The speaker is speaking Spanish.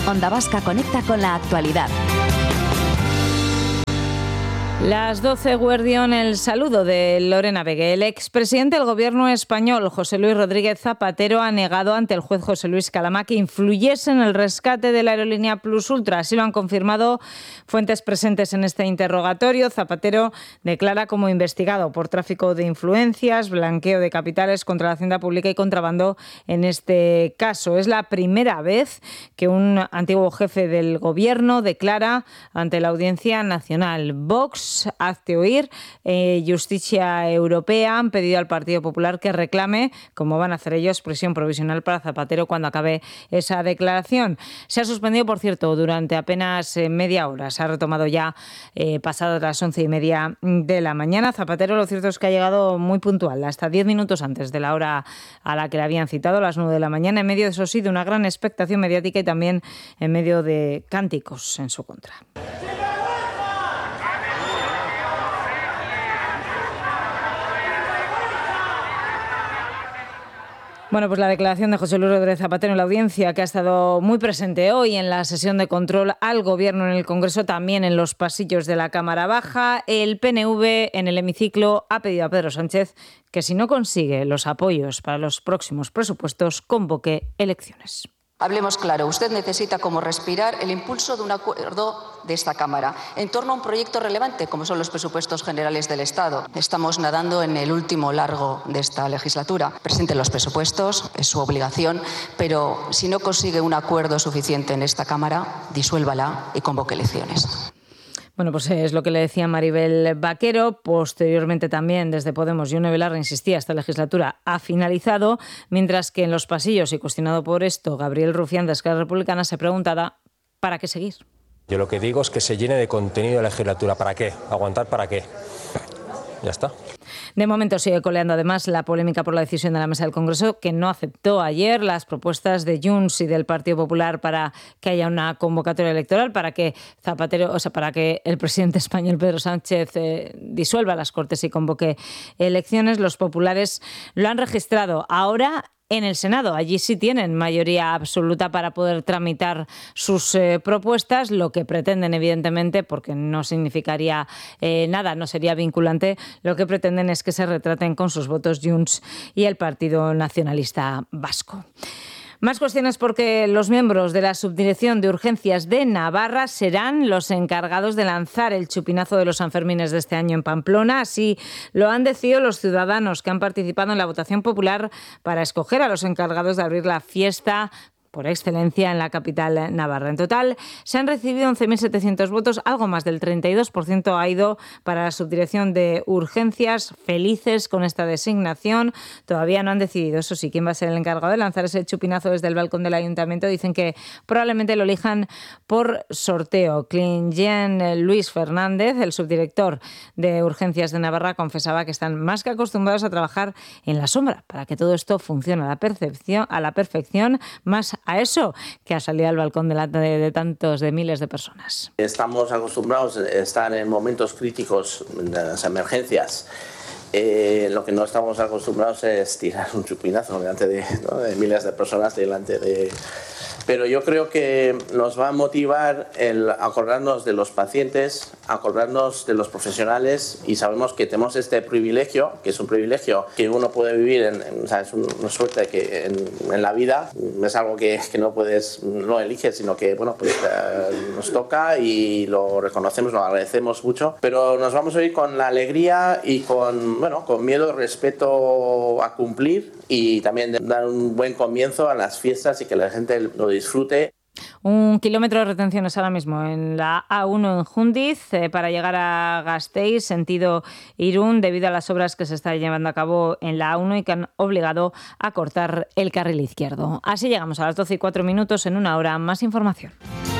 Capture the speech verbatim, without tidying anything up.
Onda Vasca conecta con la actualidad. Las doce, Guardión, el saludo de Lorena Vegue. El expresidente del gobierno español, José Luis Rodríguez Zapatero, ha negado ante el juez José Luis Calamá que influyese en el rescate de la aerolínea Plus Ultra. Así lo han confirmado fuentes presentes en este interrogatorio. Zapatero declara como investigado por tráfico de influencias, blanqueo de capitales contra la hacienda pública y contrabando en este caso. Es la primera vez que un antiguo jefe del gobierno declara ante la Audiencia Nacional. Vox, hazte oír, eh, Justicia Europea han pedido al Partido Popular que reclame, como van a hacer ellos, prisión provisional para Zapatero cuando acabe esa declaración. Se ha suspendido, por cierto, durante apenas eh, media hora. Se ha retomado ya eh, pasadas las once y media de la mañana. Zapatero, lo cierto es que ha llegado muy puntual, hasta diez minutos antes de la hora a la que le habían citado, las nueve de la mañana, en medio de eso sí, de una gran expectación mediática y también en medio de cánticos en su contra. Bueno, pues la declaración de José Luis Rodríguez Zapatero en la audiencia, que ha estado muy presente hoy en la sesión de control al Gobierno en el Congreso, también en los pasillos de la Cámara Baja. El P N V en el hemiciclo ha pedido a Pedro Sánchez que, si no consigue los apoyos para los próximos presupuestos, convoque elecciones. Hablemos claro, usted necesita, como respirar, el impulso de un acuerdo de esta Cámara en torno a un proyecto relevante como son los presupuestos generales del Estado. Estamos nadando en el último largo de esta legislatura. Presente los presupuestos, es su obligación, pero si no consigue un acuerdo suficiente en esta Cámara, disuélvala y convoque elecciones. Bueno, pues es lo que le decía Maribel Vaquero. Posteriormente también desde Podemos, Ione Belarra insistía, esta legislatura ha finalizado, mientras que en los pasillos, y cuestionado por esto, Gabriel Rufián de Esquerra Republicana se preguntaba ¿para qué seguir? Yo lo que digo es que se llene de contenido la legislatura. ¿Para qué? ¿Aguantar para qué? Ya está. De momento sigue coleando además la polémica por la decisión de la Mesa del Congreso, que no aceptó ayer las propuestas de Junts y del Partido Popular para que haya una convocatoria electoral, para que Zapatero, o sea, para que el presidente español Pedro Sánchez eh, disuelva las Cortes y convoque elecciones. Los populares lo han registrado ahora en el Senado. Allí sí tienen mayoría absoluta para poder tramitar sus eh, propuestas, lo que pretenden, evidentemente, porque no significaría eh, nada, no sería vinculante, lo que pretenden es que se retraten con sus votos Junts y el Partido Nacionalista Vasco. Más cuestiones, porque los miembros de la Subdirección de Urgencias de Navarra serán los encargados de lanzar el chupinazo de los Sanfermines de este año en Pamplona. Así lo han decidido los ciudadanos que han participado en la votación popular para escoger a los encargados de abrir la fiesta por excelencia en la capital navarra. En total se han recibido once mil setecientos votos, algo más del treinta y dos por ciento ha ido para la Subdirección de Urgencias, felices con esta designación. Todavía no han decidido, eso sí, quién va a ser el encargado de lanzar ese chupinazo desde el balcón del Ayuntamiento. Dicen que probablemente lo elijan por sorteo. Clingén Luis Fernández, el subdirector de Urgencias de Navarra, confesaba que están más que acostumbrados a trabajar en la sombra para que todo esto funcione a la percepción, a la perfección, más a eso que ha salido al balcón delante de, de tantos, de miles de personas. Estamos acostumbrados a estar en momentos críticos de las emergencias. Eh, lo que no estamos acostumbrados es tirar un chupinazo delante de, ¿no? de miles de personas delante de... Pero yo creo que nos va a motivar el acordarnos de los pacientes, acordarnos de los profesionales, y sabemos que tenemos este privilegio, que es un privilegio que uno puede vivir, en, en, o sea, es una suerte que en, en la vida, es algo que, que no puedes, no eliges, sino que bueno, pues, eh, nos toca y lo reconocemos, lo agradecemos mucho, pero nos vamos a ir con la alegría y con, bueno, con miedo, respeto a cumplir, y también de dar un buen comienzo a las fiestas y que la gente lo disfrute. Un kilómetro de retenciones ahora mismo en la A uno en Jundiz eh, para llegar a Gasteiz, sentido Irún, debido a las obras que se están llevando a cabo en la A uno y que han obligado a cortar el carril izquierdo. Así llegamos a las doce y cuatro minutos. En una hora, más información.